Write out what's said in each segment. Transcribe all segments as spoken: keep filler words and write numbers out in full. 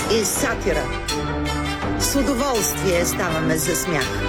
и сатира. С удоволствие ставаме за смях.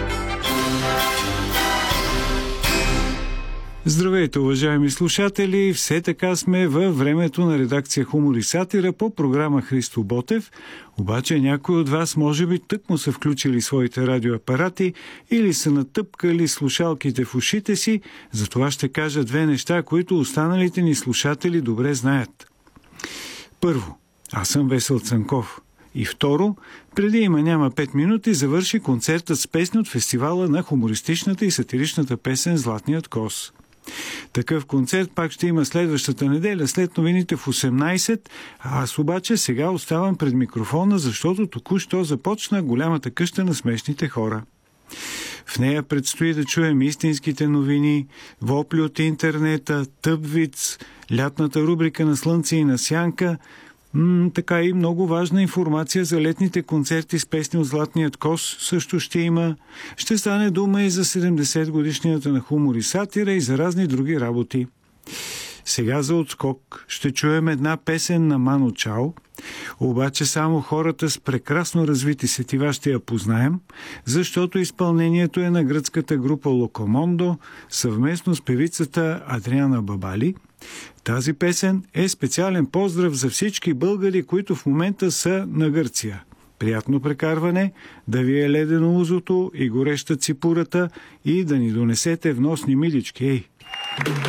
Здравейте, уважаеми слушатели! Все така сме във времето на редакция Хумор и сатира по програма Христо Ботев. Обаче някои от вас може би тъкмо са включили своите радиоапарати или са натъпкали слушалките в ушите си. Затова ще кажа две неща, които останалите ни слушатели добре знаят. Първо, аз съм Весел Цанков. И второ, преди има няма пет минути завърши концертът с песни от фестивала на хумористичната и сатиричната песен «Златният коз». Такъв концерт пак ще има следващата неделя след новините в осемнайсет, а аз обаче сега оставам пред микрофона, защото току-що започна голямата къща на смешните хора. В нея предстои да чуем истинските новини, вопли от интернета, тъпвиц, лятната рубрика на Слънце и на Сянка, м- така и много важна информация за летните концерти с песни от Златният коз също ще има. Ще стане дума и за седемдесет годишнията на хумор и сатира и за разни други работи. Сега за отскок ще чуем една песен на Ману Чао, обаче само хората с прекрасно развити сетива ще я познаем, защото изпълнението е на гръцката група Локомондо съвместно с певицата Адриана Бабали. Тази песен е специален поздрав за всички българи, които в момента са на Гърция. Приятно прекарване, да ви е ледено узото и гореща ципурата и да ни донесете вносни милички. Ей!